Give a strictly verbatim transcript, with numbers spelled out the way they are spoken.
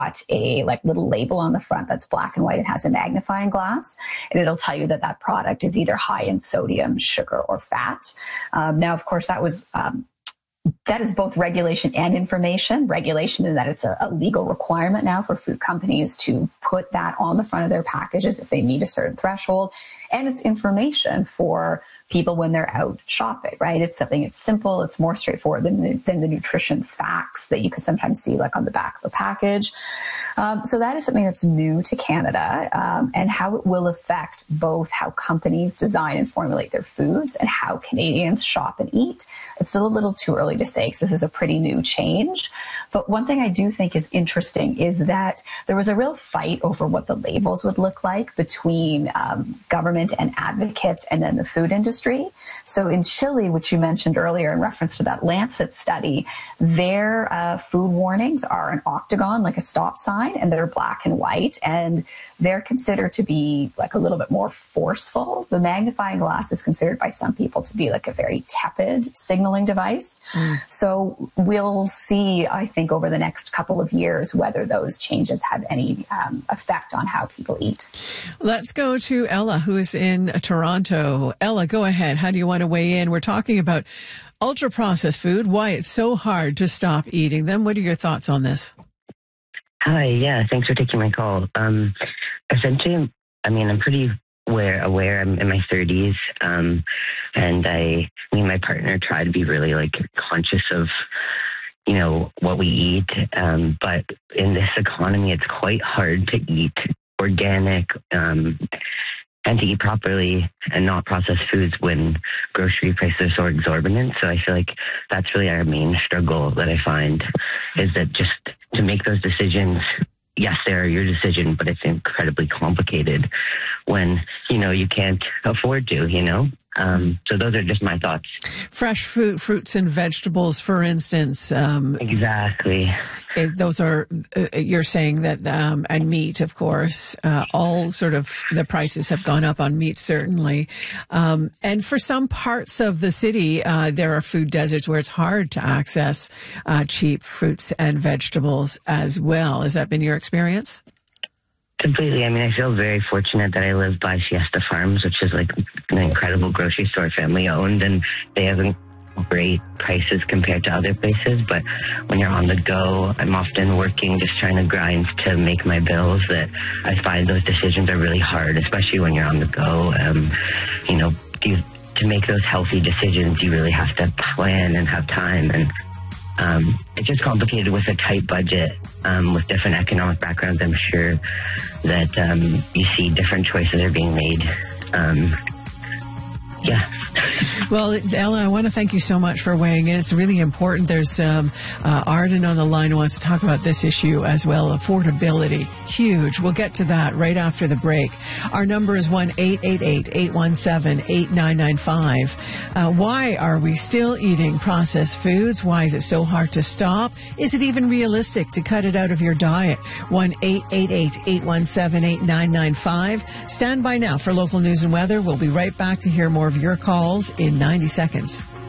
a like little label on the front that's black and white. It has a magnifying glass, and it'll tell you that that product is either high in sodium, sugar, or fat. Um, now, of course, that was um, that is both regulation and information. Regulation in that it's a, a legal requirement now for food companies to put that on the front of their packages if they meet a certain threshold. And it's information for people when they're out shopping, right? It's something, it's simple, it's more straightforward than the, than the nutrition facts that you can sometimes see like on the back of a package. Um, so that is something that's new to Canada, um, and how it will affect both how companies design and formulate their foods and how Canadians shop and eat. It's still a little too early to say because this is a pretty new change. But one thing I do think is interesting is that there was a real fight over what the labels would look like between um, government and advocates and then the food industry. So in Chile, which you mentioned earlier in reference to that Lancet study, their uh, food warnings are an octagon, like a stop sign, and they're black and white, and they're considered to be like a little bit more forceful. The magnifying glass is considered by some people to be like a very tepid signaling device. Mm. So we'll see, I think, over the next couple of years whether those changes have any um, effect on how people eat. Let's go to Ella, who is in Toronto. Ella, go ahead. How do you want to weigh in? We're talking about ultra-processed food, why it's so hard to stop eating them. What are your thoughts on this? Hi, yeah, thanks for taking my call. Um, essentially, I mean, I'm pretty aware, aware I'm in my thirties, um, and I, me and my partner try to be really, like, conscious of, you know, what we eat, um, but in this economy, it's quite hard to eat organic, um, and to eat properly and not processed foods when grocery prices are so exorbitant. So I feel like that's really our main struggle that I find, is that just to make those decisions, yes, they are your decision, but it's incredibly complicated when, you know, you can't afford to, you know? Um, so those are just my thoughts. Fresh fruit, fruits and vegetables, for instance. Um, exactly. It, those are, uh, you're saying that, um, and meat, of course, uh, all sort of the prices have gone up on meat, certainly. Um, and for some parts of the city, uh, there are food deserts where it's hard to access, uh, cheap fruits and vegetables as well. Has that been your experience? Completely. I mean, I feel very fortunate that I live by Fiesta Farms, which is like an incredible grocery store, family owned, and they have great prices compared to other places. But when you're on the go, I'm often working, just trying to grind to make my bills, that I find those decisions are really hard, especially when you're on the go. Um, you know, you, to make those healthy decisions, you really have to plan and have time, and Um, it's just complicated with a tight budget, um, with different economic backgrounds. I'm sure that um, you see different choices are being made. Um, yeah. Well, Ella, I want to thank you so much for weighing in. It's really important. There's um, uh, Arden on the line who wants to talk about this issue as well. Affordability, huge. We'll get to that right after the break. Our number is one eight eight eight, eight one seven, eight nine nine five. Uh, why are we still eating processed foods? Why is it so hard to stop? Is it even realistic to cut it out of your diet? one eight eight eight, eight one seven, eight nine nine five. Stand by now for local news and weather. We'll be right back to hear more of your calls in ninety seconds.